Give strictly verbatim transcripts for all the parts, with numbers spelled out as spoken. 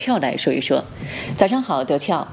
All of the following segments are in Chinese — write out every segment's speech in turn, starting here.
俏来说一说。早上好，德俏。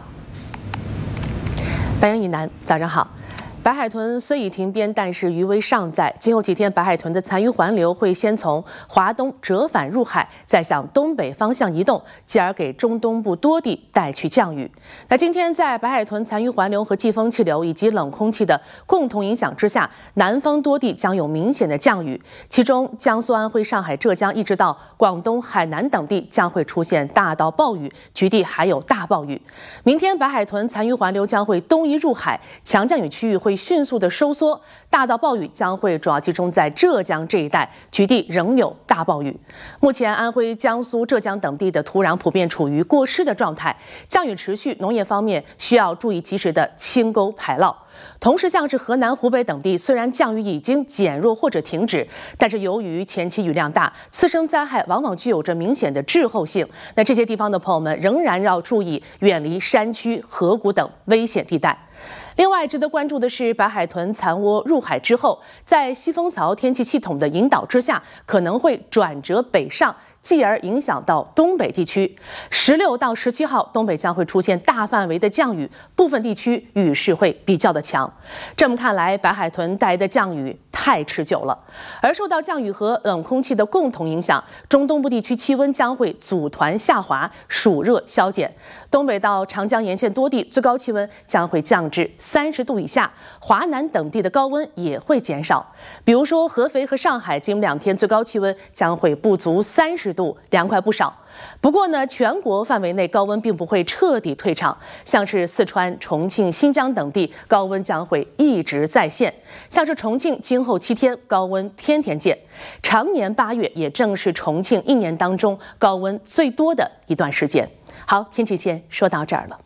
白杨以南，早上好。白海豚虽已停编，但是余威尚在。今后几天，白海豚的残余环流会先从华东折返入海，再向东北方向移动，继而给中东部多地带去降雨。那今天在白海豚残余环流和季风气流以及冷空气的共同影响之下，南方多地将有明显的降雨，其中江苏、安徽、上海、浙江一直到广东、海南等地将会出现大到暴雨，局地还有大暴雨。明天白海豚残余环流将会东移入海，强降雨区域会迅速的收缩，大到暴雨将会主要集中在浙江这一带，局地仍有大暴雨。目前安徽、江苏、浙江等地的土壤普遍处于过湿的状态，降雨持续，农业方面需要注意及时的清沟排涝。同时，像是河南、湖北等地，虽然降雨已经减弱或者停止，但是由于前期雨量大，次生灾害往往具有着明显的滞后性。那这些地方的朋友们仍然要注意远离山区、河谷等危险地带。另外，值得关注的是，白海豚残涡入海之后，在西风槽天气系统的引导之下，可能会转折北上，继而影响到东北地区。十六到十七号，东北将会出现大范围的降雨，部分地区雨势会比较的强。这么看来，白海豚带的降雨太持久了。而受到降雨和冷空气的共同影响，中东部地区气温将会组团下滑，暑热消减。东北到长江沿线多地最高气温将会降至三十度以下，华南等地的高温也会减少。比如说合肥和上海，今明两天最高气温将会不足三十度，凉快不少。不过呢，全国范围内高温并不会彻底退场，像是四川、重庆、新疆等地高温将会一直在线。像是重庆今后七天高温天天见，常年八月也正是重庆一年当中高温最多的一段时间。好，天气先说到这儿了。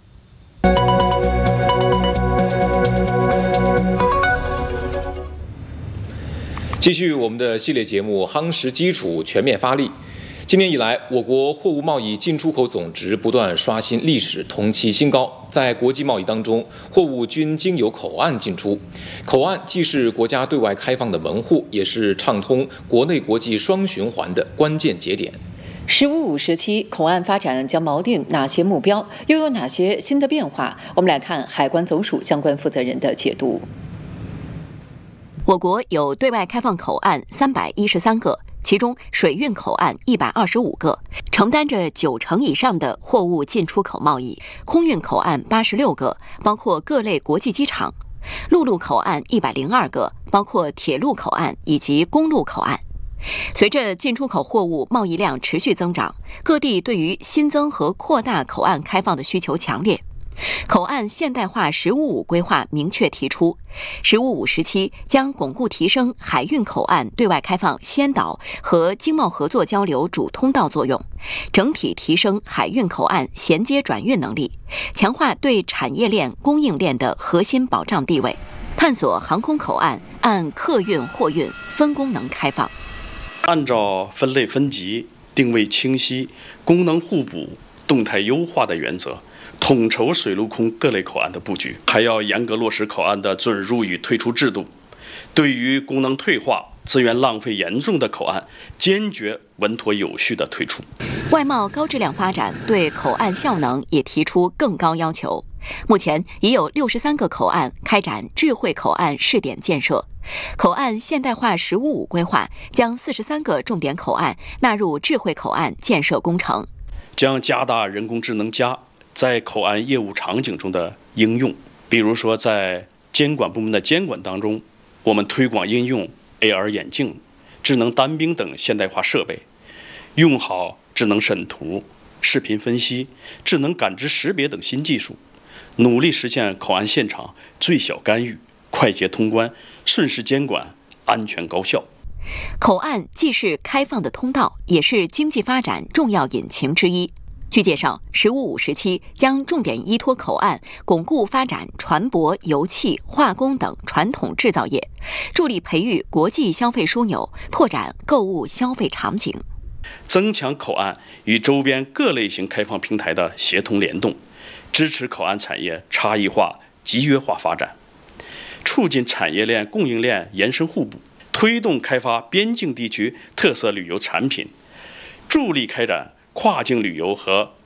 继续我们的系列节目，夯实基础，全面发力。今年以来，我国货物贸易进出口总值不断刷新历史同期新高。在国际贸易当中，货物均经由口岸进出，口岸既是国家对外开放的门户，也是畅通国内国际双循环的关键节点。 十五五时期，口岸发展将锚定哪些目标，又有哪些新的变化？我们来看海关总署相关负责人的解读。 我国有对外开放口岸三百一十三个，其中水运口岸一百二十五个，承担着九成以上的货物进出口贸易；空运口岸八十六个，包括各类国际机场；陆路口岸一百零二个，包括铁路口岸以及公路口岸。随着进出口货物贸易量持续增长，各地对于新增和扩大口岸开放的需求强烈。口岸现代化“十五五”规划明确提出，“十五五”时期将巩固提升海运口岸对外开放先导和经贸合作交流主通道作用，整体提升海运口岸衔接转运能力，强化对产业链、供应链的核心保障地位，探索航空口岸按客运、货运分功能开放。 按照分类分级、定位清晰、功能互补、动态优化的原则，统筹水陆空各类口岸的布局，还要严格落实口岸的准入与退出制度。对于功能退化、资源浪费严重的口岸，坚决稳妥有序的退出。 外贸高质量发展对口岸效能也提出更高要求。目前已有六十三个口岸开展智慧口岸试点建设。口岸现代化“十五五”规划将四十三个重点口岸纳入智慧口岸建设工程， 将加大人工智能加在口岸业务场景中的应用。比如说，在监管部门的监管当中，我们推广应用 A R 眼镜、智能单兵等现代化设备，用好智能审图、视频分析、智能感知识别等新技术，努力实现口岸现场最小干预、快捷通关、顺势监管、安全高效。 口岸既是开放的通道，也是经济发展重要引擎之一。据介绍，“十五五”时期将重点依托口岸，巩固发展船舶、油气、化工等传统制造业，助力培育国际消费枢纽，拓展购物消费场景， 增强口岸与周边各类型开放平台的协同联动，支持口岸产业差异化、集约化发展，促进产业链、供应链延伸互补，推动开发边境地区特色旅游产品，助力开展跨境旅游和